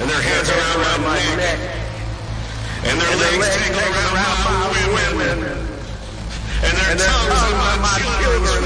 and their heads around my neck, and their legs tangled around my women, and their tongues on my children's